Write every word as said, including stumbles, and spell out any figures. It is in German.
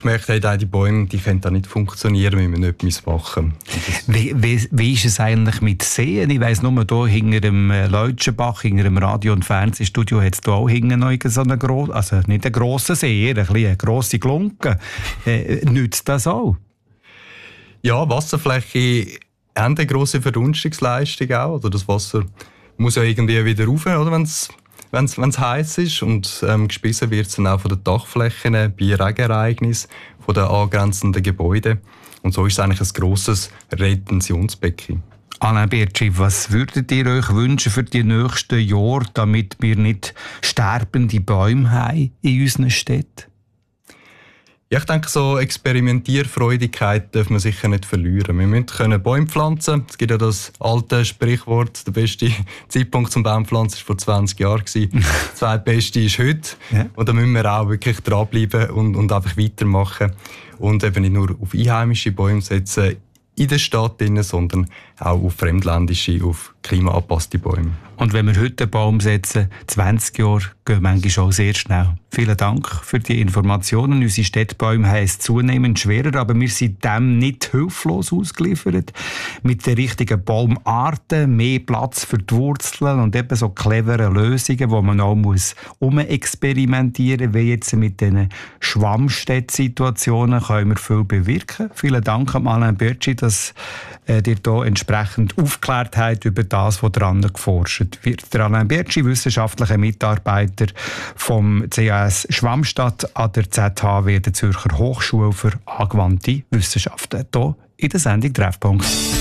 Ich merke, auch die Bäume die können da nicht funktionieren, wenn wir nicht etwas machen. Wie, wie, wie ist es eigentlich mit Seen? Ich weiss nur, hier hinter dem Leutschenbach, hinter dem Radio- und Fernsehstudio, hat es hier auch hinten noch so einen grossen, also nicht einen grossen See, eher ein eine grosse Glunke. Äh, nützt das auch? Ja, Wasserfläche haben eine grosse Verdunstungsleistung auch. Oder das Wasser muss ja irgendwie wieder rauf, oder, wenn es wenn es heiß ist. Und ähm, gespissen wird es dann auch von den Dachflächen bei Regenereignissen von den angrenzenden Gebäuden. Und so ist es eigentlich ein grosses Retentionsbecken. Alain Bertschi, was würdet ihr euch wünschen für die nächsten Jahre, damit wir nicht sterbende Bäume haben in unseren Städten? Ja, ich denke, so Experimentierfreudigkeit darf man sicher nicht verlieren. Wir müssen können Bäume pflanzen. Es gibt ja das alte Sprichwort, der beste Zeitpunkt zum Baumpflanzen war vor zwanzig Jahren. Der zweitbeste ist heute. Ja. Und da müssen wir auch wirklich dranbleiben und, und einfach weitermachen. Und eben nicht nur auf einheimische Bäume setzen in der Stadt, sondern auch auf fremdländische, auf klimaangepasste Bäume. Und wenn wir heute einen Baum setzen, zwanzig Jahre, gehen manchmal auch sehr schnell. Vielen Dank für die Informationen. Unsere Städtebäume haben es zunehmend schwerer, aber wir sind dem nicht hilflos ausgeliefert. Mit den richtigen Baumarten, mehr Platz für die Wurzeln und eben so cleveren Lösungen, die man auch muss umexperimentieren muss, wie jetzt mit diesen Schwammstädt-Situationen, können wir viel bewirken. Vielen Dank an Alain Bertschi, dass äh, ihr hier entsprechend aufgeklärt habt über das, was daran geforscht wird. Der Alain Bertschi, wissenschaftlicher Mitarbeiter vom C A S Schwammstadt an der Z H W, der Zürcher Hochschule für angewandte Wissenschaften. Hier in der Sendung Treffpunkt.